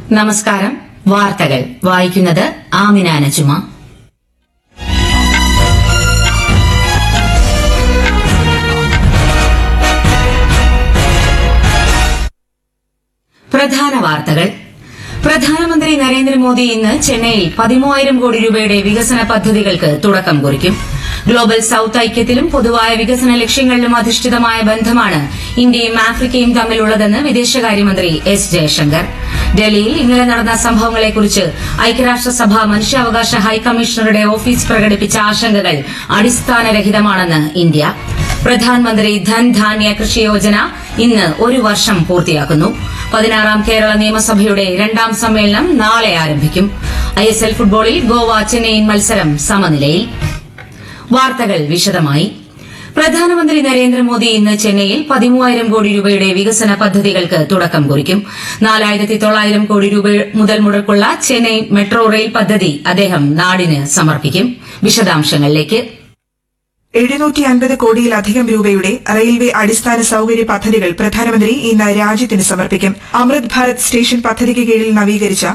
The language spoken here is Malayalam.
നമസ്കാരം. വാർത്തകൾ വായിക്കുന്നത് ആമിന നജുമ. പ്രധാന വാർത്തകൾ. പ്രധാനമന്ത്രി നരേന്ദ്രമോദി ഇന്ന് ചെന്നൈയിൽ 13,000 കോടി രൂപയുടെ വികസന പദ്ധതികൾക്ക് തുടക്കം കുറിക്കും. ഗ്ലോബൽ സൌത്ത് ഐക്യത്തിലും പൊതുവായ വികസന ലക്ഷ്യങ്ങളിലും അധിഷ്ഠിതമായ ബന്ധമാണ് ഇന്ത്യയും ആഫ്രിക്കയും തമ്മിലുള്ളതെന്ന് വിദേശകാര്യമന്ത്രി എസ് ജയശങ്കർ. ഡൽഹിയിൽ ഇന്നലെ നടന്ന സംഭവങ്ങളെക്കുറിച്ച് ഐക്യരാഷ്ട്രസഭ മനുഷ്യാവകാശ ഹൈക്കമ്മീഷണറുടെ ഓഫീസ് പ്രകടിപ്പിച്ച ആശങ്കകൾ അടിസ്ഥാനരഹിതമാണെന്ന് ഇന്ത്യ. പ്രധാനമന്ത്രി ധൻധാന്യ കൃഷി യോജന ഇന്ന് ഒരു വർഷം പൂർത്തിയാക്കുന്നു. 16ാം കേരള നിയമസഭയുടെ 2ാം സമ്മേളനം നാളെ ആരംഭിക്കും. ഐഎസ്എൽ ഫുട്ബോളിൽ ഗോവ ചെന്നൈയിൻ മത്സരം സമനിലയിൽ. വാർത്തകൾ വിശദമായി. പ്രധാനമന്ത്രി നരേന്ദ്രമോദി ഇന്ന് ചെന്നൈയിൽ 13,000 കോടി രൂപയുടെ വികസന പദ്ധതികൾക്ക് തുടക്കം കുറിക്കും. 4,900 കോടി രൂപ മുതൽ മുടക്കുള്ള ചെന്നൈ മെട്രോ റെയിൽ പദ്ധതി അദ്ദേഹം നാടിന് സമർപ്പിക്കും. വിശദാംശങ്ങളിലേക്ക്. 750 കോടിയിലധികം രൂപയുടെ റെയിൽവേ അടിസ്ഥാന സൌകര്യ പദ്ധതികൾ പ്രധാനമന്ത്രി ഇന്ന് രാജ്യത്തിന് സമർപ്പിക്കും. അമൃത് ഭാരത് സ്റ്റേഷൻ പദ്ധതിക്ക് കീഴിൽ നവീകരിച്ച